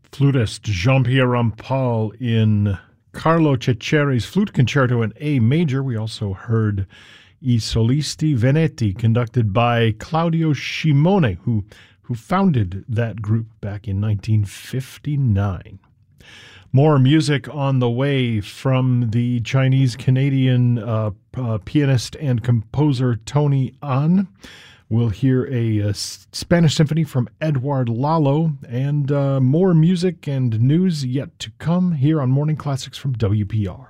Flutist Jean-Pierre Rampal in Carlo Ceceri's Flute Concerto in A major. We also heard I Solisti Veneti, conducted by Claudio Scimone, who founded that group back in 1959. More music on the way from the Chinese-Canadian pianist and composer Tony An. We'll hear a Spanish symphony from Edouard Lalo, and more music and news yet to come here on Morning Classics from WPR.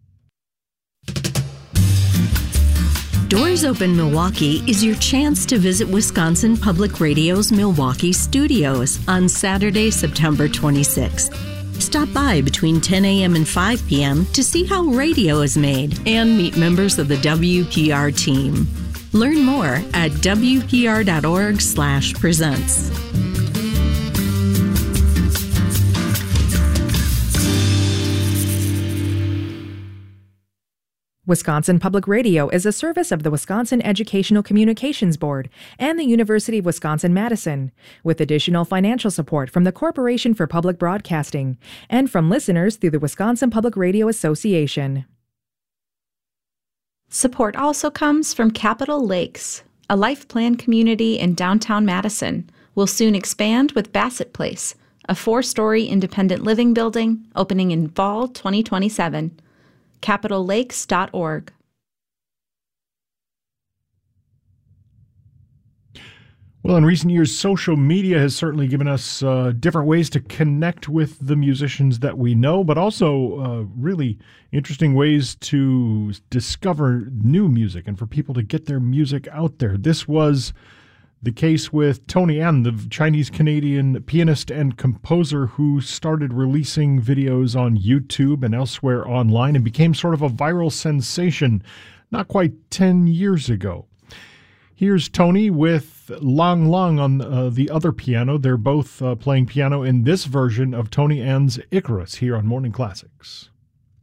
Doors Open Milwaukee is your chance to visit Wisconsin Public Radio's Milwaukee studios on Saturday, September 26th. Stop by between 10 a.m. and 5 p.m. to see how radio is made and meet members of the WPR team. Learn more at wpr.org/presents. Wisconsin Public Radio is a service of the Wisconsin Educational Communications Board and the University of Wisconsin-Madison, with additional financial support from the Corporation for Public Broadcasting and from listeners through the Wisconsin Public Radio Association. Support also comes from Capitol Lakes, a life plan community in downtown Madison. Will soon expand with Bassett Place, a 4-story independent living building opening in fall 2027. CapitolLakes.org. Well, in recent years, social media has certainly given us different ways to connect with the musicians that we know, but also really interesting ways to discover new music and for people to get their music out there. This was the case with Tony An, the Chinese-Canadian pianist and composer who started releasing videos on YouTube and elsewhere online and became sort of a viral sensation not quite 10 years ago. Here's Tony with Lang Lang on the other piano. They're both playing piano in this version of Tony An's Icarus here on Morning Classics.